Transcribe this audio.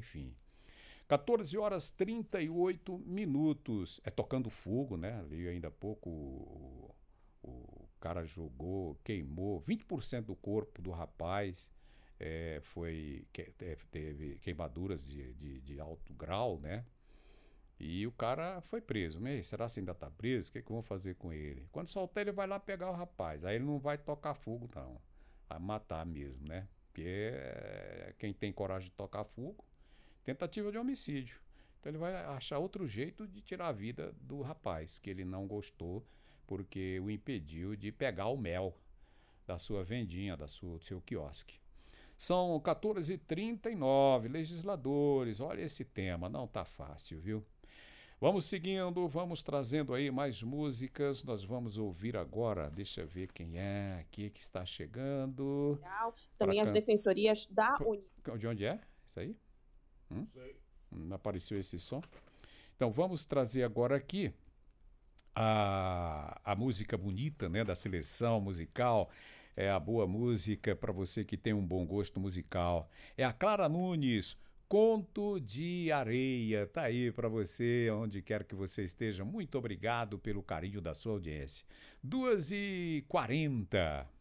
enfim. 14 horas 38 minutos. É tocando fogo, né? Ali ainda há pouco o cara jogou, queimou 20% do corpo do rapaz. Teve queimaduras de alto grau, né? E o cara foi preso. Será que ainda tá preso? O que vão fazer com ele? Quando soltar, ele vai lá pegar o rapaz. Aí ele não vai tocar fogo, não. Vai matar mesmo, né? Porque quem tem coragem de tocar fogo, tentativa de homicídio. Então ele vai achar outro jeito de tirar a vida do rapaz, que ele não gostou, porque o impediu de pegar o mel da sua vendinha, do seu quiosque. São 14h39, legisladores, olha esse tema, não tá fácil, viu? Vamos seguindo, vamos trazendo aí mais músicas. Nós vamos ouvir agora, deixa eu ver quem é aqui que está chegando. Também as defensorias da União. De onde é? Isso aí? Não apareceu esse som? Então vamos trazer agora aqui a música bonita, né, da seleção musical. É a boa música para você que tem um bom gosto musical. É a Clara Nunes, Conto de Areia. Tá aí para você, onde quer que você esteja. Muito obrigado pelo carinho da sua audiência. 2h40.